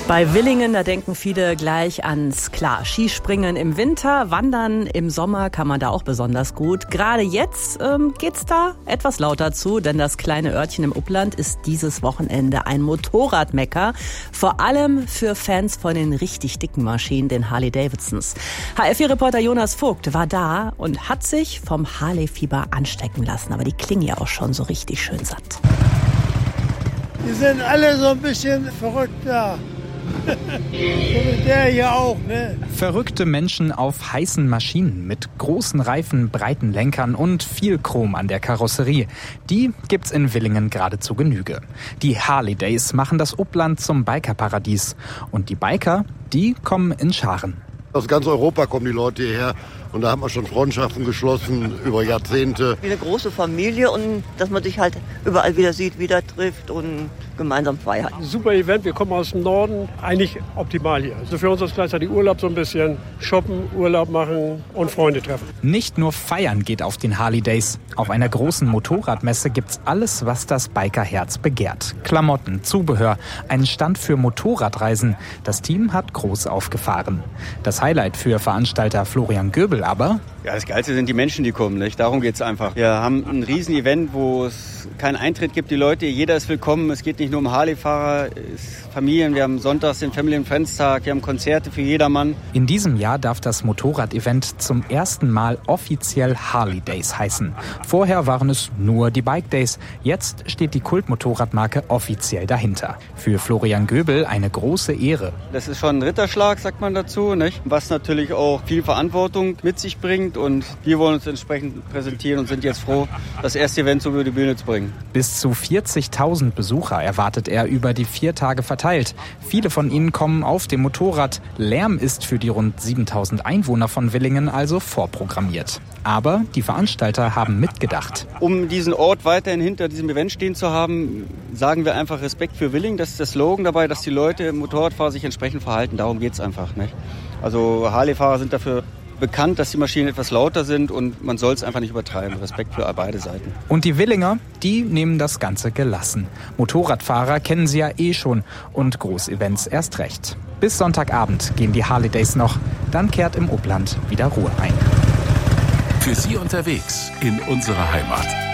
Bei Villingen, da denken viele gleich ans Skispringen im Winter, Wandern im Sommer kann man da auch besonders gut. Gerade jetzt geht's da etwas lauter zu, denn das kleine Örtchen im Upland ist dieses Wochenende ein Motorradmecker. Vor allem für Fans von den richtig dicken Maschinen, den Harley-Davidsons. HR4-Reporter Jonas Vogt war da und hat sich vom Harley-Fieber anstecken lassen. Aber die klingen ja auch schon so richtig schön satt. Die sind alle so ein bisschen verrückt da. So wie der hier auch, ne? Verrückte Menschen auf heißen Maschinen mit großen Reifen, breiten Lenkern und viel Chrom an der Karosserie. Die gibt's in Villingen gerade zu Genüge. Die Harley Days machen das Upland zum Bikerparadies. Und die Biker, die kommen in Scharen. Aus ganz Europa kommen die Leute hierher und da haben wir schon Freundschaften geschlossen über Jahrzehnte. Wie eine große Familie und dass man sich halt überall wieder sieht, wieder trifft und gemeinsam feiert. Super Event, wir kommen aus dem Norden, eigentlich optimal hier. Also für uns ist gleichzeitig Urlaub so ein bisschen, shoppen, Urlaub machen und Freunde treffen. Nicht nur feiern geht auf den Harley Days. Auf einer großen Motorradmesse gibt's alles, was das Bikerherz begehrt. Klamotten, Zubehör, einen Stand für Motorradreisen. Das Team hat groß aufgefahren. Das Highlight für Veranstalter Florian Göbel aber: Ja, das Geilste sind die Menschen, die kommen, nicht? Darum geht's einfach. Wir haben ein Riesen-Event, wo es keinen Eintritt gibt. Die Leute, jeder ist willkommen. Es geht nicht nur um Harley-Fahrer, es ist Familien. Wir haben sonntags den Family and Friends Tag. Wir haben Konzerte für jedermann. In diesem Jahr darf das Motorrad-Event zum ersten Mal offiziell Harley Days heißen. Vorher waren es nur die Bike Days. Jetzt steht die Kultmotorradmarke offiziell dahinter. Für Florian Göbel eine große Ehre. Das ist schon ein Ritterschlag, sagt man dazu, nicht? Was natürlich auch viel Verantwortung mit sich bringt. Und wir wollen uns entsprechend präsentieren und sind jetzt froh, das erste Event so über die Bühne zu bringen. Bis zu 40.000 Besucher erwartet er über die 4 Tage verteilt. Viele von ihnen kommen auf dem Motorrad. Lärm ist für die rund 7.000 Einwohner von Villingen also vorprogrammiert. Aber die Veranstalter haben mitgedacht. Um diesen Ort weiterhin hinter diesem Event stehen zu haben, sagen wir einfach Respekt für Villingen. Das ist der Slogan dabei, dass die Leute, Motorradfahrer, sich entsprechend verhalten. Darum geht's einfach, nicht? Also Harley-Fahrer sind dafür bekannt, dass die Maschinen etwas lauter sind und man soll es einfach nicht übertreiben. Respekt für beide Seiten. Und die Villinger, die nehmen das Ganze gelassen. Motorradfahrer kennen sie ja eh schon und Großevents erst recht. Bis Sonntagabend gehen die Harley Days noch, dann kehrt im Upland wieder Ruhe ein. Für Sie unterwegs in unserer Heimat.